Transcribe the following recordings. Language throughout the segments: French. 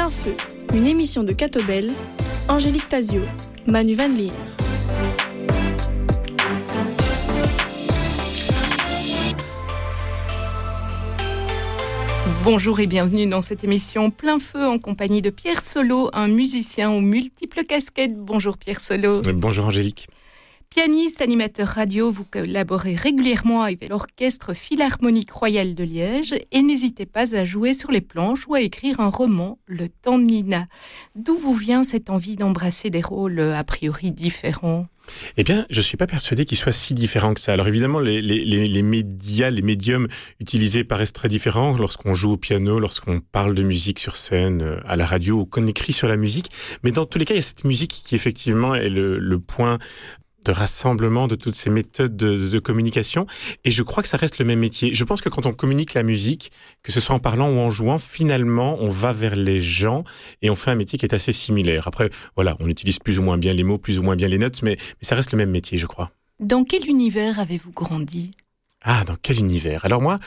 Plein feu, une émission de Catobel, Angélique Tazio, Manu Van Leer. Bonjour et bienvenue dans cette émission Plein feu en compagnie de Pierre Solo, un musicien aux multiples casquettes. Bonjour Pierre Solo. Bonjour Angélique. Pianiste, animateur radio, vous collaborez régulièrement avec l'Orchestre Philharmonique Royal de Liège et n'hésitez pas à jouer sur les planches ou à écrire un roman, Le Temps de Nina. D'où vous vient cette envie d'embrasser des rôles a priori différents ? Eh bien, je ne suis pas persuadé qu'ils soient si différents que ça. Alors évidemment, les médias, les médiums utilisés paraissent très différents lorsqu'on joue au piano, lorsqu'on parle de musique sur scène, à la radio ou qu'on écrit sur la musique. Mais dans tous les cas, il y a cette musique qui effectivement est le point de rassemblement de toutes ces méthodes de communication. Et je crois que ça reste le même métier. Je pense que quand on communique la musique, que ce soit en parlant ou en jouant, finalement, on va vers les gens et on fait un métier qui est assez similaire. Après, voilà, on utilise plus ou moins bien les mots, plus ou moins bien les notes, mais ça reste le même métier, je crois. Dans quel univers avez-vous grandi ? Ah, dans quel univers ? Alors moi,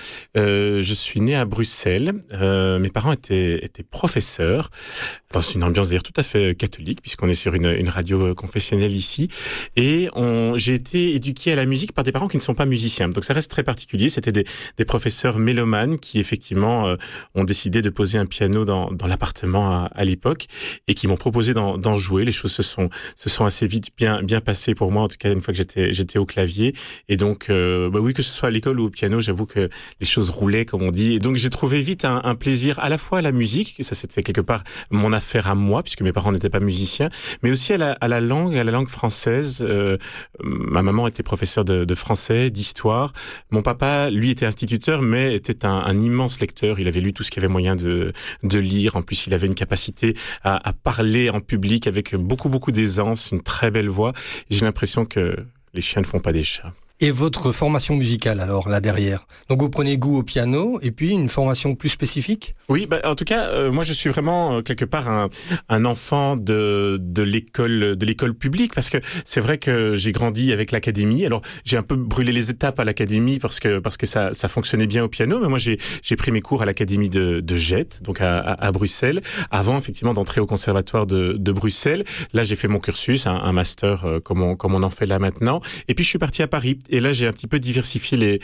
je suis né à Bruxelles. Mes parents étaient professeurs dans une ambiance d'ailleurs tout à fait catholique, puisqu'on est sur une radio confessionnelle ici. Et j'ai été éduqué à la musique par des parents qui ne sont pas musiciens. Donc ça reste très particulier. C'était des professeurs mélomanes qui effectivement ont décidé de poser un piano dans l'appartement à l'époque et qui m'ont proposé d'en jouer. Les choses se sont assez vite bien passées pour moi, en tout cas une fois que j'étais au clavier. Et donc, oui, que ce soit à l'école ou au piano, j'avoue que les choses roulaient, comme on dit. Et donc, j'ai trouvé vite un plaisir à la fois à la musique, ça c'était quelque part mon affaire à moi, puisque mes parents n'étaient pas musiciens, mais aussi à la langue française. Ma maman était professeure de français, d'histoire. Mon papa, lui, était instituteur, mais était un immense lecteur. Il avait lu tout ce qu'il y avait moyen de lire. En plus, il avait une capacité à parler en public avec beaucoup, beaucoup d'aisance, une très belle voix. Et j'ai l'impression que les chiens ne font pas des chats. Et votre formation musicale, alors, là derrière ? Donc, vous prenez goût au piano, et puis une formation plus spécifique ? Oui, en tout cas, moi, je suis vraiment, quelque part, un enfant de l'école publique, parce que c'est vrai que j'ai grandi avec l'académie. Alors, j'ai un peu brûlé les étapes à l'académie, parce que ça fonctionnait bien au piano, mais moi, j'ai pris mes cours à l'académie de Jette, donc à Bruxelles, avant, effectivement, d'entrer au conservatoire de Bruxelles. Là, j'ai fait mon cursus, un master, comme on en fait là maintenant. Et puis, je suis parti à Paris. Et là, j'ai un petit peu diversifié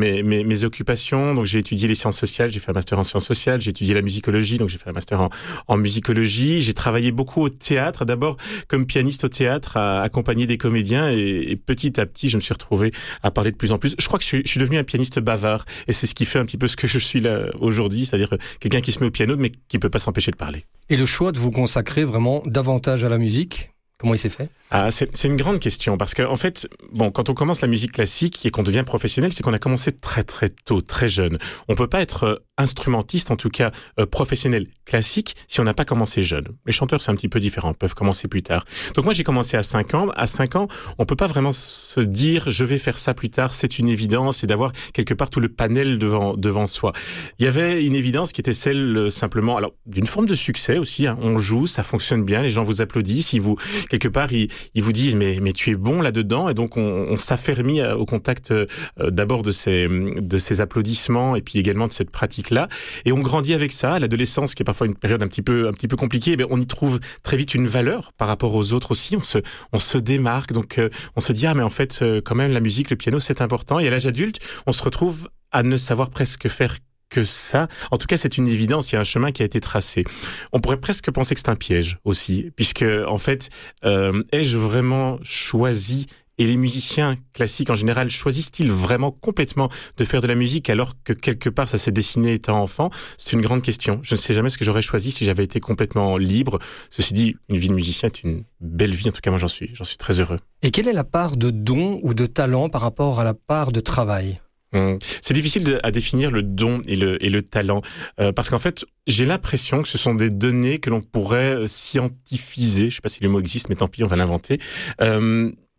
mes occupations. Donc, j'ai étudié les sciences sociales, j'ai fait un master en sciences sociales, j'ai étudié la musicologie, donc j'ai fait un master en musicologie. J'ai travaillé beaucoup au théâtre, d'abord comme pianiste au théâtre, à accompagner des comédiens. Et petit à petit, je me suis retrouvé à parler de plus en plus. Je crois que je suis devenu un pianiste bavard. Et c'est ce qui fait un petit peu ce que je suis là aujourd'hui, c'est-à-dire quelqu'un qui se met au piano, mais qui peut pas s'empêcher de parler. Et le choix de vous consacrer vraiment davantage à la musique ? Comment il s'est fait ? C'est une grande question parce que en fait, quand on commence la musique classique et qu'on devient professionnel, c'est qu'on a commencé très très tôt, très jeune. On peut pas être instrumentiste, en tout cas professionnel classique, si on n'a pas commencé jeune. Les chanteurs, c'est un petit peu différent, peuvent commencer plus tard. Donc moi, j'ai commencé à 5 ans. À 5 ans, on peut pas vraiment se dire je vais faire ça plus tard, c'est une évidence, et d'avoir quelque part tout le panel devant soi. Il y avait une évidence qui était celle simplement, alors d'une forme de succès aussi. On joue, ça fonctionne bien, les gens vous applaudissent, quelque part, ils vous disent mais tu es bon là-dedans, et donc on s'affermit au contact d'abord de ces applaudissements et puis également de cette pratique-là, et on grandit avec ça. L'adolescence, qui est parfois une période un petit peu compliquée, on y trouve très vite une valeur par rapport aux autres aussi. On se démarque, donc on se dit mais en fait quand même la musique, le piano, c'est important. Et à l'âge adulte, on se retrouve à ne savoir presque faire que ça. En tout cas, c'est une évidence, il y a un chemin qui a été tracé. On pourrait presque penser que c'est un piège aussi, puisque en fait, ai-je vraiment choisi, et les musiciens classiques en général, choisissent-ils vraiment complètement de faire de la musique alors que quelque part ça s'est dessiné étant enfant ? C'est une grande question. Je ne sais jamais ce que j'aurais choisi si j'avais été complètement libre. Ceci dit, une vie de musicien est une belle vie, en tout cas moi j'en suis très heureux. Et quelle est la part de don ou de talent par rapport à la part de travail ? C'est difficile à définir le don et le talent, parce qu'en fait, j'ai l'impression que ce sont des données que l'on pourrait scientifiser. Je ne sais pas si le mot existe, mais tant pis, on va l'inventer.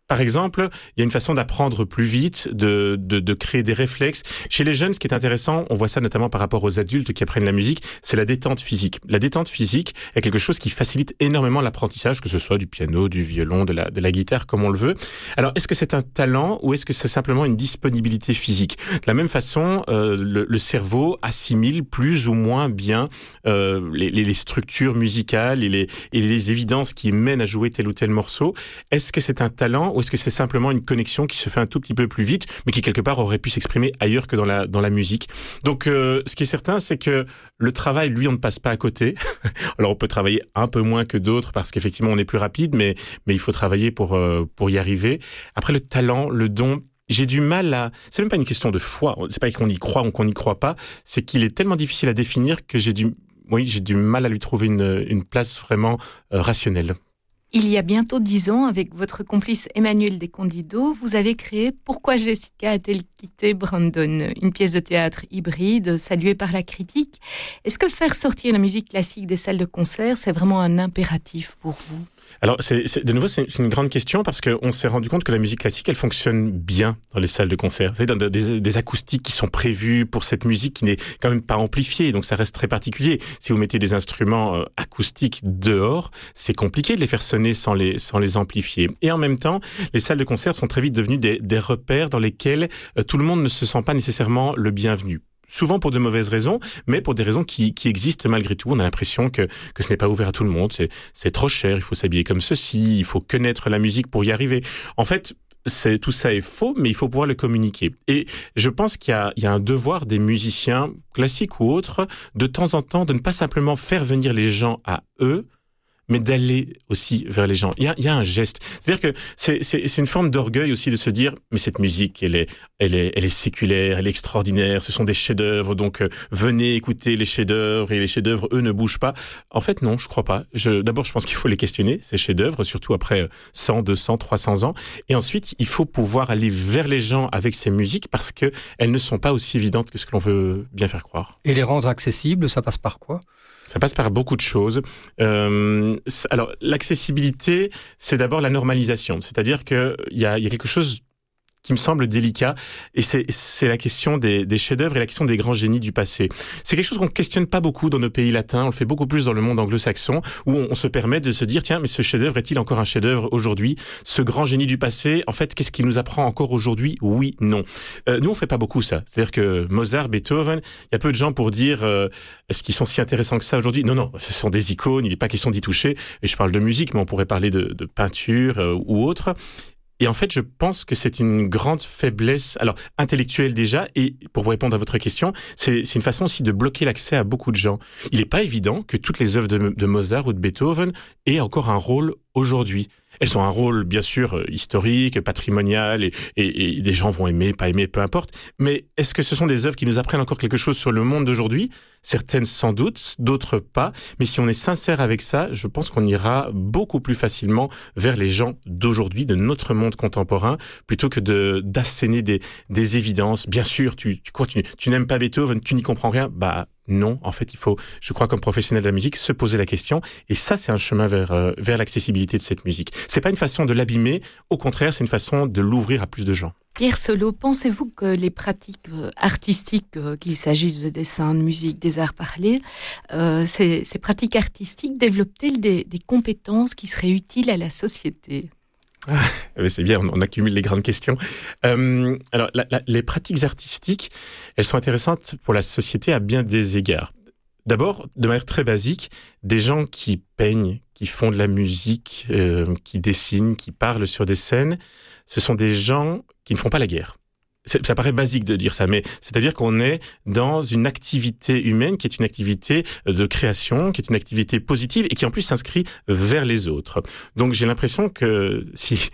Par exemple, il y a une façon d'apprendre plus vite, de créer des réflexes. Chez les jeunes, ce qui est intéressant, on voit ça notamment par rapport aux adultes qui apprennent la musique, c'est la détente physique. La détente physique est quelque chose qui facilite énormément l'apprentissage, que ce soit du piano, du violon, de la guitare, comme on le veut. Alors, est-ce que c'est un talent ou est-ce que c'est simplement une disponibilité physique ? De la même façon, le cerveau assimile plus ou moins bien les structures musicales et les évidences qui mènent à jouer tel ou tel morceau. Est-ce que c'est un talent ou est-ce que c'est simplement une connexion qui se fait un tout petit peu plus vite, mais qui quelque part aurait pu s'exprimer ailleurs que dans la musique. Donc, ce qui est certain, c'est que le travail, lui, on ne passe pas à côté. Alors, on peut travailler un peu moins que d'autres parce qu'effectivement, on est plus rapide, mais il faut travailler pour y arriver. Après, le talent, le don, j'ai du mal à... C'est même pas une question de foi. C'est pas qu'on y croit ou qu'on n'y croit pas. C'est qu'il est tellement difficile à définir que j'ai du mal à lui trouver une place vraiment rationnelle. Il y a bientôt 10 ans, avec votre complice Emmanuel Descondido, vous avez créé « Pourquoi Jessica a-t-elle quitté Brandon ?», une pièce de théâtre hybride, saluée par la critique. Est-ce que faire sortir la musique classique des salles de concert, c'est vraiment un impératif pour vous ? Alors, de nouveau, c'est une grande question parce qu'on s'est rendu compte que la musique classique, elle fonctionne bien dans les salles de concert. Vous savez, dans des acoustiques qui sont prévues pour cette musique qui n'est quand même pas amplifiée, donc ça reste très particulier. Si vous mettez des instruments acoustiques dehors, c'est compliqué de les faire sonner sans les amplifier. Et en même temps, les salles de concert sont très vite devenues des repères dans lesquels tout le monde ne se sent pas nécessairement le bienvenu. Souvent pour de mauvaises raisons, mais pour des raisons qui existent malgré tout. On a l'impression que ce n'est pas ouvert à tout le monde. C'est trop cher, il faut s'habiller comme ceci, il faut connaître la musique pour y arriver. En fait, tout ça est faux, mais il faut pouvoir le communiquer. Et je pense qu'il y a un devoir des musiciens, classiques ou autres, de temps en temps, de ne pas simplement faire venir les gens à eux, mais d'aller aussi vers les gens. Il y a un geste. C'est-à-dire que c'est une forme d'orgueil aussi de se dire, mais cette musique, elle est séculaire, elle est extraordinaire, ce sont des chefs-d'œuvre, donc venez écouter les chefs-d'œuvre, et les chefs-d'œuvre, eux, ne bougent pas. En fait, non, je crois pas. D'abord, je pense qu'il faut les questionner, ces chefs-d'œuvre, surtout après 100, 200, 300 ans. Et ensuite, il faut pouvoir aller vers les gens avec ces musiques parce que elles ne sont pas aussi évidentes que ce que l'on veut bien faire croire. Et les rendre accessibles, ça passe par quoi ? Ça passe par beaucoup de choses. Alors, l'accessibilité, c'est d'abord la normalisation. C'est-à-dire qu'il y a quelque chose qui me semble délicat, et c'est la question des chefs-d'œuvre et la question des grands génies du passé. C'est quelque chose qu'on ne questionne pas beaucoup dans nos pays latins, on le fait beaucoup plus dans le monde anglo-saxon, où on se permet de se dire, tiens, mais ce chef-d'œuvre est-il encore un chef-d'œuvre aujourd'hui ? Ce grand génie du passé, en fait, qu'est-ce qu'il nous apprend encore aujourd'hui ? Oui, non. Nous, on fait pas beaucoup ça. C'est-à-dire que Mozart, Beethoven, il y a peu de gens pour dire, est-ce qu'ils sont si intéressants que ça aujourd'hui ? Non, ce sont des icônes, il n'est pas question d'y toucher, et je parle de musique, mais on pourrait parler de peinture ou autre. Et en fait, je pense que c'est une grande faiblesse, alors intellectuelle déjà, et pour vous répondre à votre question, c'est une façon aussi de bloquer l'accès à beaucoup de gens. Il n'est pas évident que toutes les œuvres de Mozart ou de Beethoven aient encore un rôle aujourd'hui. Elles ont un rôle, bien sûr, historique, patrimonial, et des gens vont aimer, pas aimer, peu importe. Mais est-ce que ce sont des œuvres qui nous apprennent encore quelque chose sur le monde d'aujourd'hui ? Certaines sans doute, d'autres pas. Mais si on est sincère avec ça, je pense qu'on ira beaucoup plus facilement vers les gens d'aujourd'hui, de notre monde contemporain, plutôt que d'asséner des évidences. Bien sûr, tu n'aimes pas Beethoven, tu n'y comprends rien. Bah non, en fait, il faut, je crois, comme professionnel de la musique, se poser la question. Et ça, c'est un chemin vers l'accessibilité de cette musique. C'est pas une façon de l'abîmer. Au contraire, c'est une façon de l'ouvrir à plus de gens. Pierre Solo, pensez-vous que les pratiques artistiques, qu'il s'agisse de dessin, de musique, des arts parlés, ces pratiques artistiques développent-elles des compétences qui seraient utiles à la société ? C'est bien, on accumule les grandes questions. Alors, les pratiques artistiques, elles sont intéressantes pour la société à bien des égards. D'abord, de manière très basique, des gens qui peignent, qui font de la musique, qui dessinent, qui parlent sur des scènes, ce sont des gens qui ne font pas la guerre. Ça paraît basique de dire ça, mais c'est-à-dire qu'on est dans une activité humaine qui est une activité de création, qui est une activité positive et qui en plus s'inscrit vers les autres. Donc j'ai l'impression que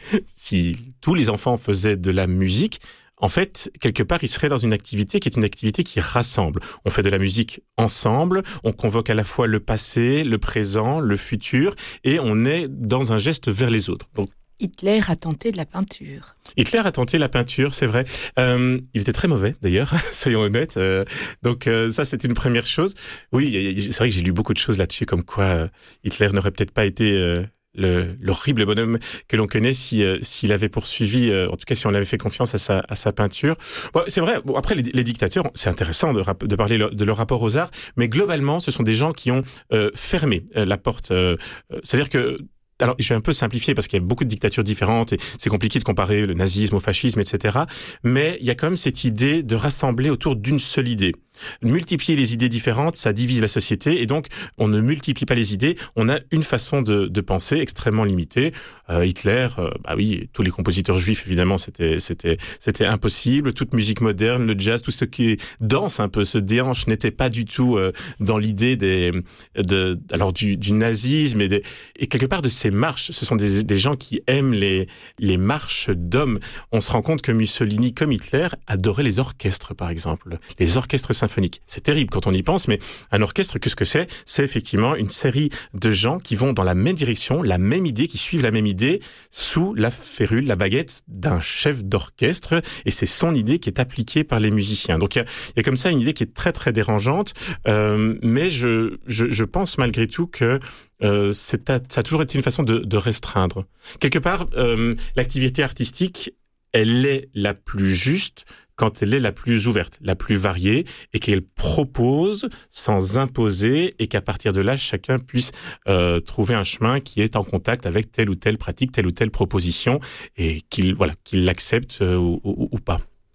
si tous les enfants faisaient de la musique, en fait, quelque part, ils seraient dans une activité qui est une activité qui rassemble. On fait de la musique ensemble, on convoque à la fois le passé, le présent, le futur, et on est dans un geste vers les autres. Donc, Hitler a tenté de la peinture. Hitler a tenté la peinture, c'est vrai. Il était très mauvais, d'ailleurs, soyons honnêtes. Donc ça, c'est une première chose. Oui, c'est vrai que j'ai lu beaucoup de choses là-dessus, comme quoi Hitler n'aurait peut-être pas été l'horrible bonhomme que l'on connaît s'il avait poursuivi, en tout cas si on avait fait confiance à sa peinture. Bon, c'est vrai, bon, après les dictateurs, c'est intéressant de parler de leur rapport aux arts, mais globalement, ce sont des gens qui ont fermé la porte. C'est-à-dire que alors, je vais un peu simplifier parce qu'il y a beaucoup de dictatures différentes et c'est compliqué de comparer le nazisme au fascisme, etc. Mais il y a quand même cette idée de rassembler autour d'une seule idée. Multiplier les idées différentes, ça divise la société et donc on ne multiplie pas les idées. On a une façon de penser extrêmement limitée. Hitler, bah oui, tous les compositeurs juifs évidemment, c'était impossible. Toute musique moderne, le jazz, tout ce qui danse un peu, se déhanche, n'était pas du tout dans l'idée du nazisme et quelque part de ces marches. Ce sont des gens qui aiment les marches d'hommes. On se rend compte que Mussolini, comme Hitler, adorait les orchestres, par exemple, les orchestres symphoniques. C'est terrible quand on y pense, mais un orchestre, qu'est-ce que c'est ? C'est effectivement une série de gens qui vont dans la même direction, la même idée, qui suivent la même idée, sous la férule, la baguette d'un chef d'orchestre, et c'est son idée qui est appliquée par les musiciens. Donc il y a comme ça une idée qui est très très dérangeante, mais je pense malgré tout que ça a toujours été une façon de restreindre. Quelque part, l'activité artistique, elle est la plus juste quand elle est la plus ouverte, la plus variée, et qu'elle propose sans imposer, et qu'à partir de là, chacun puisse trouver un chemin qui est en contact avec telle ou telle pratique, telle ou telle proposition, et qu'il l'accepte ou pas.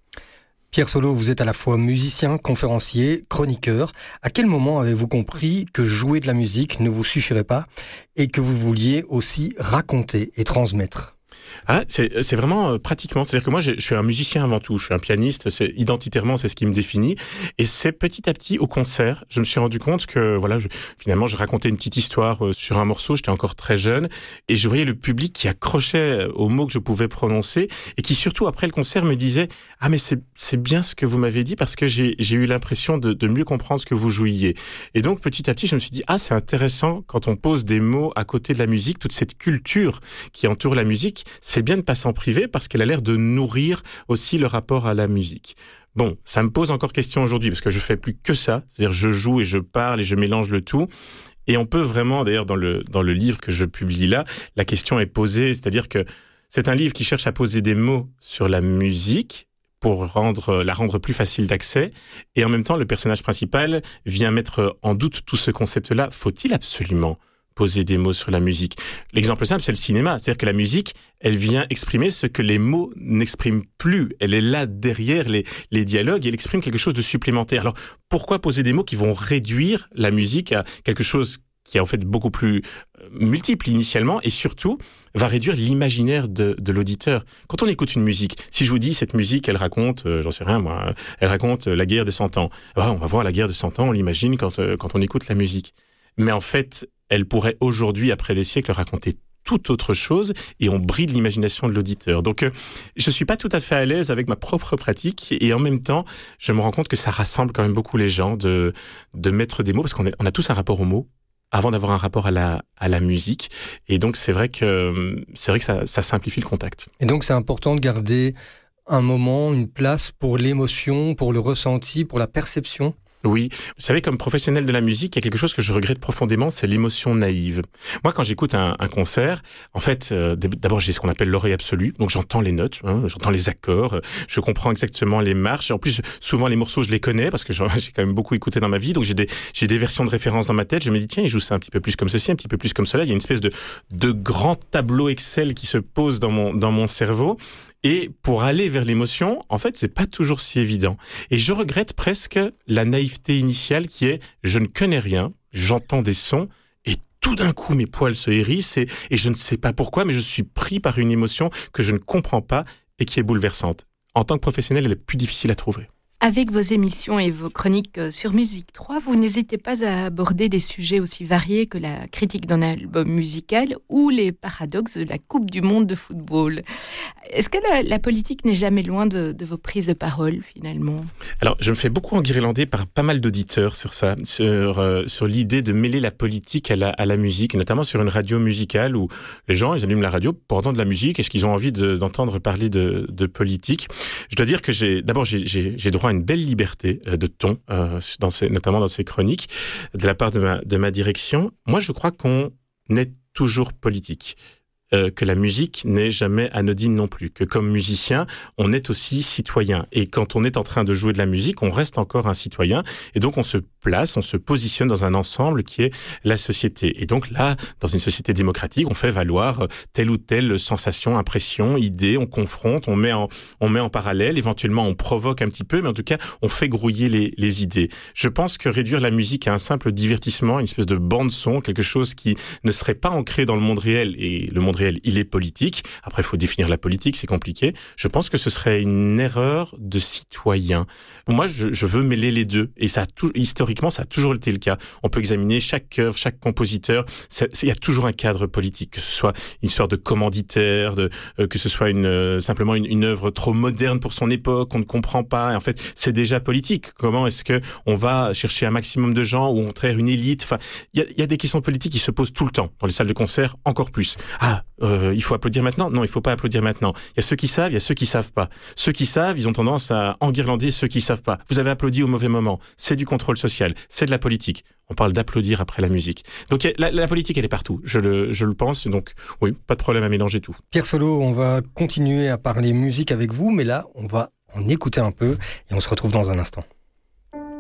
Pierre Solo, vous êtes à la fois musicien, conférencier, chroniqueur. À quel moment avez-vous compris que jouer de la musique ne vous suffirait pas et que vous vouliez aussi raconter et transmettre ? Ah, c'est vraiment pratiquement. C'est-à-dire que moi, je suis un musicien avant tout. Je suis un pianiste. Identitairement, c'est ce qui me définit. Et c'est petit à petit au concert, je me suis rendu compte que finalement, je racontais une petite histoire sur un morceau. J'étais encore très jeune et je voyais le public qui accrochait aux mots que je pouvais prononcer et qui surtout après le concert me disait « Ah mais c'est bien ce que vous m'avez dit parce que j'ai eu l'impression de mieux comprendre ce que vous jouiez. » Et donc petit à petit, je me suis dit « Ah, c'est intéressant quand on pose des mots à côté de la musique, toute cette culture qui entoure la musique. » C'est bien de passer en privé parce qu'elle a l'air de nourrir aussi le rapport à la musique. Bon, ça me pose encore question aujourd'hui parce que je fais plus que ça. C'est-à-dire je joue et je parle et je mélange le tout. Et on peut vraiment, d'ailleurs, dans le livre que je publie là, la question est posée. C'est-à-dire que c'est un livre qui cherche à poser des mots sur la musique pour la rendre plus facile d'accès. Et en même temps, le personnage principal vient mettre en doute tout ce concept-là. Faut-il absolument poser des mots sur la musique? L'exemple simple, c'est le cinéma. C'est-à-dire que la musique, elle vient exprimer ce que les mots n'expriment plus. Elle est là derrière les dialogues et elle exprime quelque chose de supplémentaire. Alors, pourquoi poser des mots qui vont réduire la musique à quelque chose qui est en fait beaucoup plus multiple initialement et surtout va réduire l'imaginaire de l'auditeur. Quand on écoute une musique, si je vous dis cette musique, elle raconte, j'en sais rien moi, elle raconte la guerre des 100 ans. Ah, on va voir la guerre des 100 ans, on l'imagine quand on écoute la musique. Mais en fait, elle pourrait aujourd'hui, après des siècles, raconter tout autre chose et on bride l'imagination de l'auditeur. Donc, je suis pas tout à fait à l'aise avec ma propre pratique et en même temps, je me rends compte que ça rassemble quand même beaucoup les gens de mettre des mots parce qu'on a tous un rapport aux mots avant d'avoir un rapport à la musique. Et donc, c'est vrai que ça simplifie le contact. Et donc, c'est important de garder un moment, une place pour l'émotion, pour le ressenti, pour la perception. Oui, vous savez, comme professionnel de la musique, il y a quelque chose que je regrette profondément, c'est l'émotion naïve. Moi, quand j'écoute un concert, en fait, d'abord j'ai ce qu'on appelle l'oreille absolue, donc j'entends les notes, j'entends les accords, je comprends exactement les marches. En plus, souvent les morceaux, je les connais parce que j'ai quand même beaucoup écouté dans ma vie, donc j'ai des versions de référence dans ma tête. Je me dis tiens, il joue ça un petit peu plus comme ceci, un petit peu plus comme cela. Il y a une espèce de grand tableau Excel qui se pose dans mon cerveau. Et pour aller vers l'émotion, en fait, c'est pas toujours si évident. Et je regrette presque la naïveté initiale qui est « je ne connais rien, j'entends des sons et tout d'un coup mes poils se hérissent et je ne sais pas pourquoi, mais je suis pris par une émotion que je ne comprends pas et qui est bouleversante. » En tant que professionnel, elle est plus difficile à trouver. Avec vos émissions et vos chroniques sur Musique 3, vous n'hésitez pas à aborder des sujets aussi variés que la critique d'un album musical ou les paradoxes de la Coupe du Monde de football. Est-ce que la politique n'est jamais loin de vos prises de parole, finalement ? Alors, je me fais beaucoup enguirlander par pas mal d'auditeurs sur ça, sur l'idée de mêler la politique à la musique, et notamment sur une radio musicale où les gens, ils allument la radio pour entendre de la musique. Est-ce qu'ils ont envie d'entendre parler de politique ? Je dois dire que j'ai droit à une belle liberté de ton, notamment dans ces chroniques, de la part de ma direction. Moi, je crois qu'on est toujours politique. Que la musique n'est jamais anodine non plus, que comme musicien, on est aussi citoyen. Et quand on est en train de jouer de la musique, on reste encore un citoyen. Et donc, on se place, on se positionne dans un ensemble qui est la société. Et donc là, dans une société démocratique, on fait valoir telle ou telle sensation, impression, idée, on confronte, on met en parallèle, éventuellement on provoque un petit peu, mais en tout cas, on fait grouiller les idées. Je pense que réduire la musique à un simple divertissement, une espèce de bande-son, quelque chose qui ne serait pas ancré dans le monde réel, et le monde réel, il est politique. Après, il faut définir la politique, c'est compliqué. Je pense que ce serait une erreur de citoyen. Moi, je veux mêler les deux. Et historiquement, ça a toujours été le cas. On peut examiner chaque œuvre, chaque compositeur. Il y a toujours un cadre politique, que ce soit une histoire de commanditaire, que ce soit simplement une œuvre trop moderne pour son époque, on ne comprend pas. Et en fait, c'est déjà politique. Comment est-ce que on va chercher un maximum de gens ou on traite une élite? Enfin, il y a des questions politiques qui se posent tout le temps. Dans les salles de concert, encore plus. Il faut applaudir maintenant? Non, il faut pas applaudir maintenant. Il y a ceux qui savent, il y a ceux qui savent pas. Ceux qui savent, ils ont tendance à enguirlander ceux qui savent pas. Vous avez applaudi au mauvais moment. C'est du contrôle social. C'est de la politique. On parle d'applaudir après la musique. Donc la politique, elle est partout. Je le pense. Donc oui, pas de problème à mélanger tout. Pierre Solo, on va continuer à parler musique avec vous, mais là, on va en écouter un peu et on se retrouve dans un instant.